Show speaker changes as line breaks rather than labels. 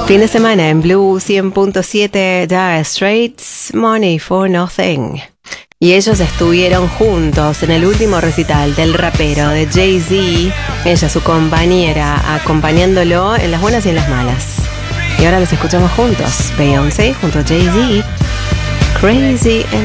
Fin de semana en Blue 100.7, Dire Straits, Money for Nothing. Y ellos estuvieron juntos en el último recital del rapero de Jay-Z, ella su compañera, acompañándolo en las buenas y en las malas. Y ahora los escuchamos juntos, Beyoncé junto a Jay-Z, Crazy and